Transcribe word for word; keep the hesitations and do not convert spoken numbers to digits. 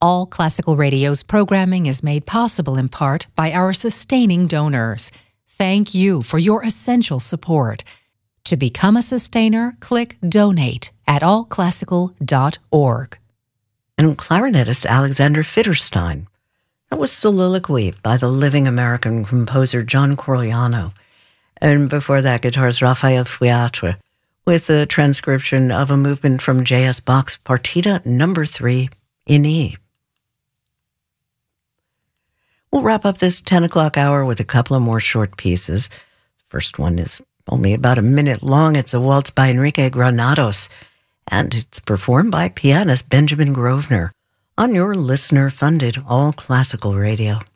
All Classical Radio's programming is made possible in part by our sustaining donors. Thank you for your essential support. To become a sustainer, click Donate at all classical dot org. And clarinetist Alexander Fitterstein. That was Soliloquy by the living American composer John Corigliano. And before that, guitarist Raphael Fouiatre with a transcription of a movement from J S Bach's Partita number three in E. We'll wrap up this ten o'clock hour with a couple of more short pieces. The first one is only about a minute long. It's a waltz by Enrique Granados, and it's performed by pianist Benjamin Grosvenor on your listener-funded All Classical Radio.